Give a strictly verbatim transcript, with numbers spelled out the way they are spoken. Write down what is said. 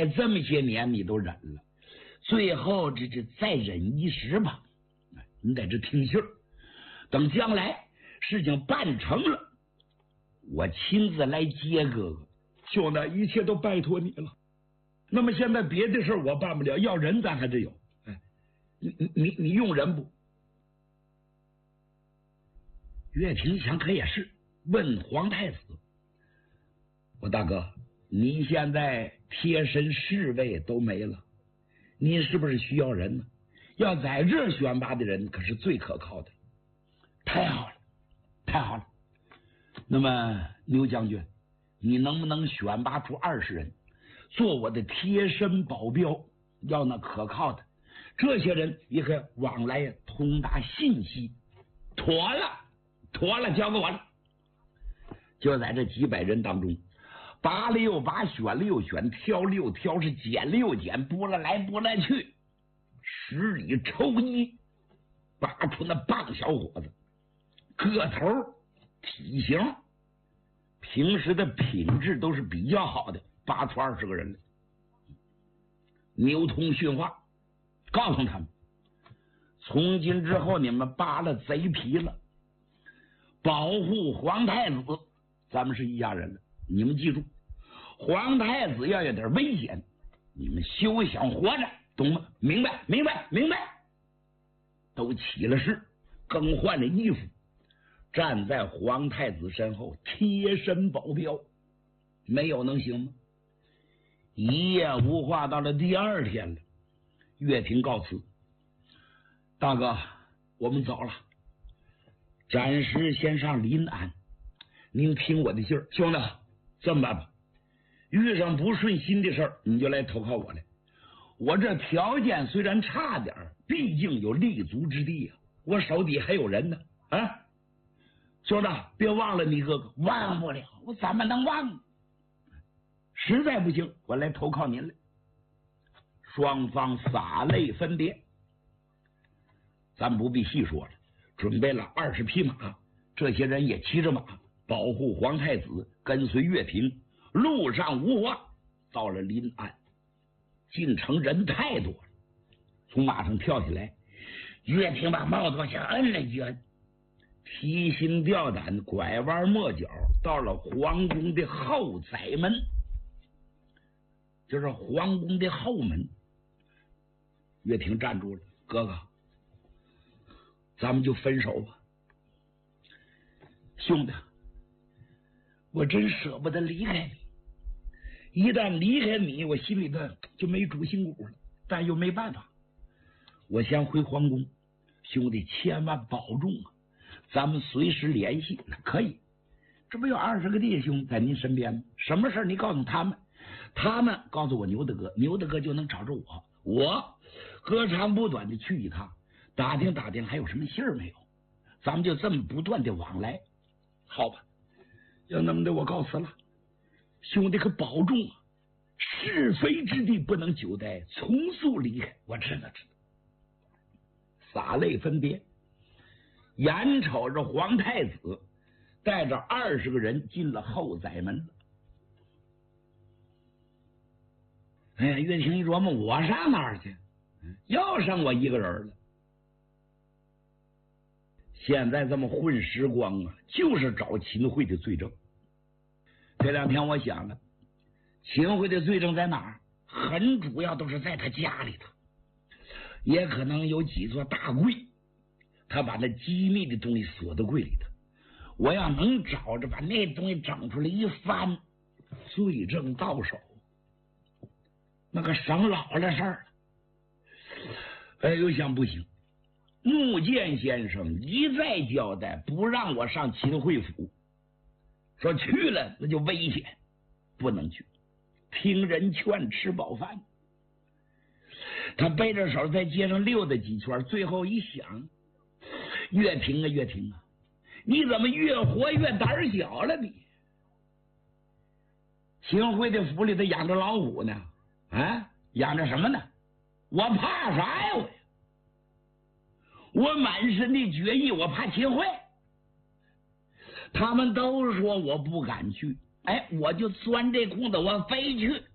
来这么些年你都忍了，最后这这再忍一时吧，你在这听信儿，等将来事情办成了，我亲自来接哥哥。兄弟，一切都拜托你了。那么现在别的事我办不了，要人咱还是有。哎，你你你用人不？岳平想可也是，问皇太子：“我大哥，你现在贴身侍卫都没了，您是不是需要人呢？要在这选拔的人可是最可靠的。”太好了，太好了。那么牛将军，你能不能选拔出二十人做我的贴身保镖？要那可靠的，这些人也可往来通达信息。妥了，妥了，交给我了。就在这几百人当中，拔了又拔，选了又选，挑了又挑，是捡了又捡，拨了来拨了去，十里抽一，拔出那棒小伙子，个头体型平时的品质都是比较好的，拔出二十个人来。牛通训话，告诉他们，从今之后你们扒了贼皮了，保护皇太子，咱们是一家人了。你们记住，皇太子要有点危险，你们休想活着，懂吗？明白，明白，明白。都起了誓，更换了衣服，站在皇太子身后，贴身保镖。没有能行吗？一夜无话，到了第二天了，岳平告辞：“大哥，我们走了，暂时先上临安，您听我的信儿。兄弟，这么办吧，遇上不顺心的事儿，你就来投靠我来。我这条件虽然差点，毕竟有立足之地啊，我手底还有人呢。啊，兄弟，别忘了你哥哥。忘不了，我怎么能忘？实在不行，我来投靠您来。”双方洒泪分别，咱不必细说了。准备了二十匹马，这些人也骑着马保护皇太子，跟随岳平。路上无话，到了临安，进城人太多了，从马上跳起来，岳平把帽子往下摁了一摁，提心吊胆，拐弯抹角，到了皇宫的后宰门，就是皇宫的后门。岳平站住了：“哥哥，咱们就分手吧。”“兄弟，我真舍不得离开你，一旦离开你，我心里头就没主心骨了，但又没办法。我先回皇宫，兄弟千万保重啊！咱们随时联系。”“可以，这不有二十个弟兄在您身边吗？什么事你告诉他们，他们告诉我牛大哥，牛大哥就能找着我，我隔长不短的去一趟，打听打听还有什么信儿没有，咱们就这么不断的往来。好吧，要那么的，我告辞了。兄弟可保重啊！是非之地不能久待，从速离开。”“我知道，知道。”洒泪分别，眼瞅着皇太子带着二十个人进了后宰门了。哎呀，岳平一琢磨，我上哪儿去？又剩我一个人了。现在这么混时光啊，就是找秦桧的罪证。这两天我想了，秦桧的罪证在哪儿？很主要都是在他家里头，也可能有几座大柜，他把那机密的东西锁在柜里头。我要能找着把那东西整出来一翻，罪证到手，那个省老了事儿了。哎，又想不行，穆剑先生一再交代不让我上秦桧府，说去了那就危险，不能去，听人劝，吃饱饭。他背着手在街上溜达几圈，最后一想，岳平啊岳平啊，你怎么越活越胆小了你？秦桧的府里头养着老虎呢，啊，养着什么呢？我怕啥呀我？我满身的决意，我怕秦桧。他们都说我不敢去，哎，我就钻这空子，我非去。